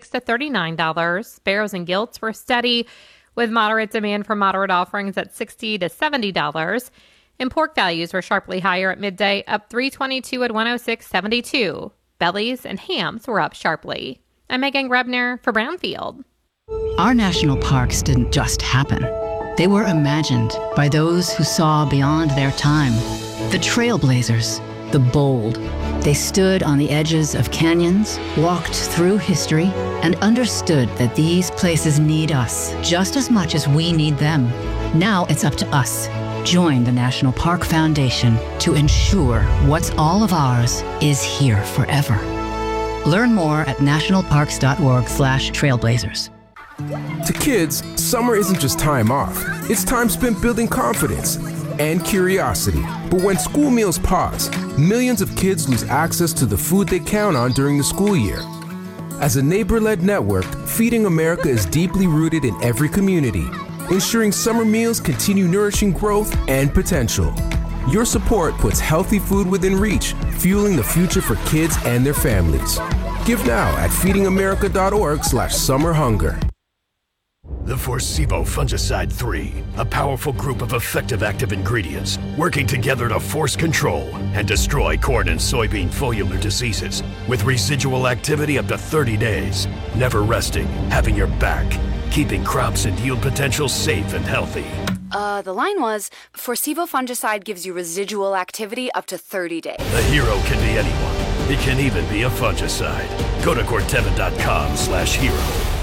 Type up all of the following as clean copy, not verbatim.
$36 to $39. Barrows and gilts were steady, with moderate demand for moderate offerings at $60 to $70. And pork values were sharply higher at midday, up $3.22 at $106.72. Bellies and hams were up sharply. I'm Megan Grebner for Brownfield. Our national parks didn't just happen. They were imagined by those who saw beyond their time. The trailblazers, the bold. They stood on the edges of canyons, walked through history, and understood that these places need us just as much as we need them. Now it's up to us. Join the National Park Foundation to ensure what's all of ours is here forever. Learn more at nationalparks.org/trailblazers. To kids, summer isn't just time off. It's time spent building confidence and curiosity. But when school meals pause, millions of kids lose access to the food they count on during the school year. As a neighbor-led network, Feeding America is deeply rooted in every community, ensuring summer meals continue nourishing growth and potential. Your support puts healthy food within reach, fueling the future for kids and their families. Give now at feedingamerica.org/summerhunger. The Forcevo Fungicide 3, a powerful group of effective active ingredients working together to force control and destroy corn and soybean foliar diseases with residual activity up to 30 days, never resting, having your back, keeping crops and yield potential safe and healthy. The line was, Forcevo Fungicide gives you residual activity up to 30 days. The hero can be anyone. It can even be a fungicide. Go to Corteva.com/hero.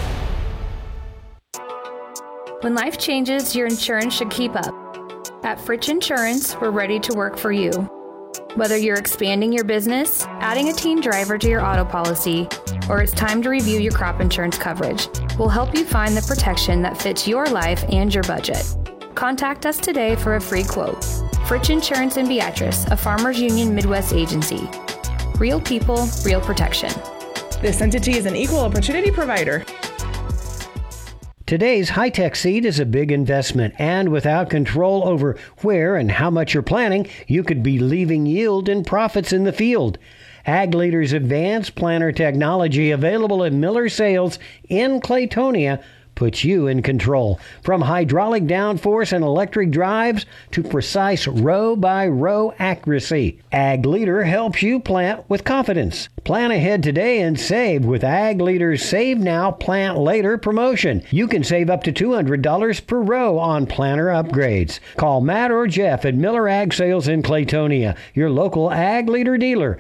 When life changes, your insurance should keep up. At Fritch Insurance, we're ready to work for you. Whether you're expanding your business, adding a teen driver to your auto policy, or it's time to review your crop insurance coverage, we'll help you find the protection that fits your life and your budget. Contact us today for a free quote. Fritch Insurance in Beatrice, a Farmers Union Midwest agency. Real people, real protection. This entity is an equal opportunity provider. Today's high-tech seed is a big investment, and without control over where and how much you're planting, you could be leaving yield and profits in the field. Ag Leader's advanced planter technology, available at Miller Sales in Claytonia, puts you in control. From hydraulic downforce and electric drives to precise row-by-row accuracy, Ag Leader helps you plant with confidence. Plan ahead today and save with Ag Leader's Save Now, Plant Later promotion. You can save up to $200 per row on planter upgrades. Call Matt or Jeff at Miller Ag Sales in Claytonia, your local Ag Leader dealer,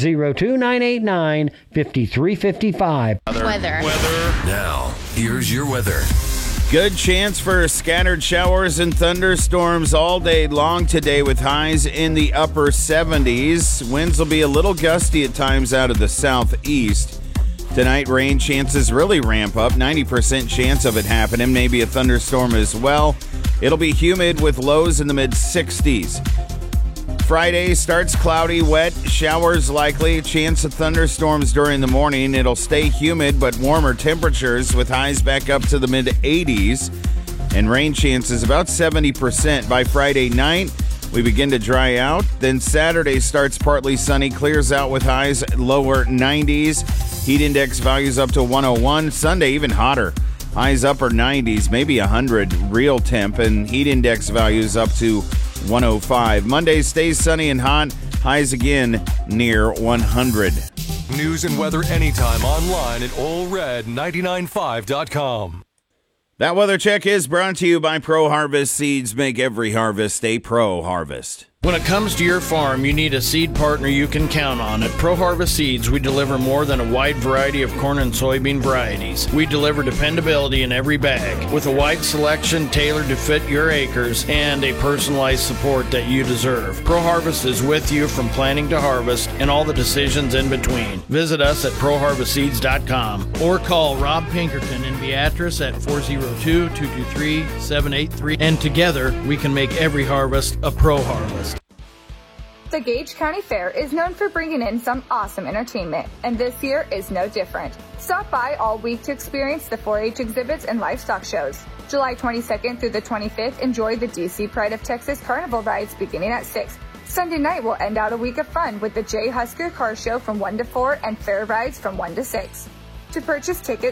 402-989-5355. Weather. Now, here's your weather. Good chance for scattered showers and thunderstorms all day long today with highs in the upper 70s. Winds will be a little gusty at times out of the southeast. Tonight, rain chances really ramp up. 90% chance of it happening. Maybe a thunderstorm as well. It'll be humid with lows in the mid-60s. Friday starts cloudy, wet, showers likely, chance of thunderstorms during the morning. It'll stay humid but warmer temperatures with highs back up to the mid-80s. And rain chances about 70% by Friday night. We begin to dry out. Then Saturday starts partly sunny, clears out with highs lower 90s. Heat index values up to 101. Sunday even hotter. Highs upper 90s, maybe 100 real temp, and heat index values up to 105. Monday stays sunny and hot. Highs again near 100. News and weather anytime online at allred995.com. That weather check is brought to you by Pro Harvest Seeds. Make every harvest a Pro Harvest. When it comes to your farm, you need a seed partner you can count on. At Pro Harvest Seeds, we deliver more than a wide variety of corn and soybean varieties. We deliver dependability in every bag, with a wide selection tailored to fit your acres and a personalized support that you deserve. Pro Harvest is with you from planting to harvest and all the decisions in between. Visit us at ProHarvestSeeds.com or call Rob Pinkerton in Beatrice at 402-223-783, and together we can make every harvest a Pro Harvest. The Gage County Fair is known for bringing in some awesome entertainment, and this year is no different. Stop by all week to experience the 4-H exhibits and livestock shows. July 22nd through the 25th, enjoy the DC Pride of Texas Carnival rides beginning at 6. Sunday night will end out a week of fun with the J. Husker Car Show from 1 to 4 and fair rides from 1 to 6. To purchase tickets,